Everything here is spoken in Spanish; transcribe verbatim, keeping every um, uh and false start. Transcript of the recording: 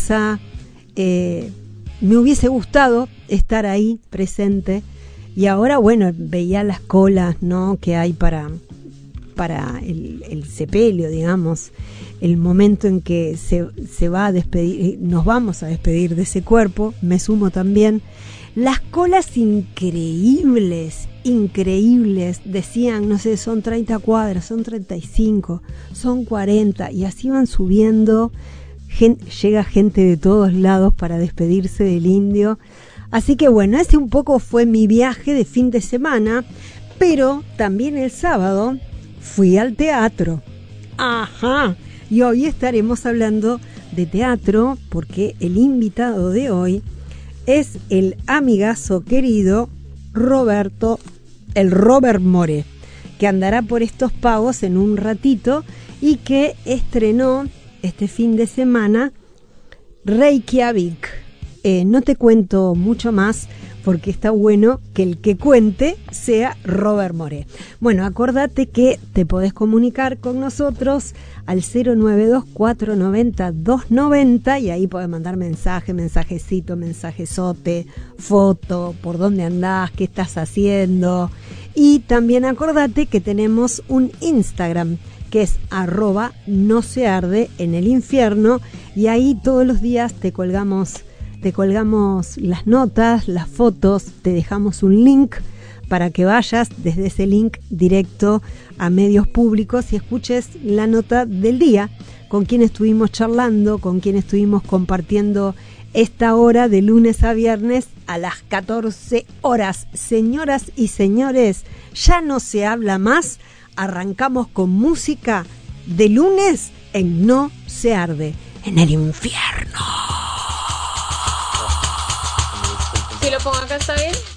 hermosa. Eh, me hubiese gustado estar ahí presente. Y ahora, bueno, veía las colas, ¿no?, que hay para, para el, el sepelio, digamos, el momento en que se, se va a despedir, nos vamos a despedir de ese cuerpo, me sumo también. Las colas increíbles, increíbles, decían, no sé, son treinta cuadras, son treinta y cinco, son cuarenta, y así van subiendo, gen, llega gente de todos lados para despedirse del indio. Así que bueno, ese un poco fue mi viaje de fin de semana, pero también el sábado fui al teatro. Ajá, y hoy estaremos hablando de teatro porque el invitado de hoy es el amigazo querido Roberto, el Robert More, que andará por estos pagos en un ratito y que estrenó este fin de semana Reykjavik. Eh, no te cuento mucho más porque está bueno que el que cuente sea Robert More. Bueno, acordate que te podés comunicar con nosotros al cero nueve dos, cuatro nueve cero, dos nueve cero y ahí podés mandar mensaje, mensajecito, mensajezote, foto, por dónde andás, qué estás haciendo. Y también acordate que tenemos un Instagram que es arroba no se arde en el infierno y ahí todos los días te colgamos Te colgamos las notas, las fotos, te dejamos un link para que vayas desde ese link directo a medios públicos y escuches la nota del día, con quien estuvimos charlando, con quien estuvimos compartiendo esta hora de lunes a viernes a las catorce horas. Señoras y señores, ya no se habla más, arrancamos con música de lunes en No se arde, en el infierno. Si lo pongo acá, ¿está bien?